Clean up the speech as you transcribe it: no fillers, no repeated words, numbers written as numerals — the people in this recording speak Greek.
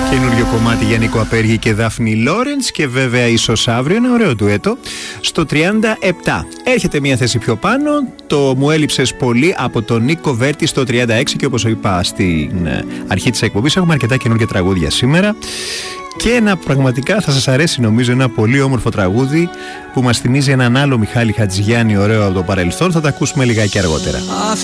Καινούριο κομμάτι για Νίκο Απέργη και Δάφνη Λόρεντς και βέβαια ίσως αύριο, ένα ωραίο ντουέτο στο 37. Έρχεται μια θέση πιο πάνω, το Μου έλειψες πολύ από τον Νίκο Βέρτη στο 36 και όπως είπα στην αρχή της εκπομπής έχουμε αρκετά καινούργια τραγούδια σήμερα. Και ένα πραγματικά θα σας αρέσει νομίζω, ένα πολύ όμορφο τραγούδι που μας θυμίζει έναν άλλο Μιχάλη Χατζηγιάννη ωραίο από το παρελθόν, θα τα ακούσουμε λιγάκι αργότερα.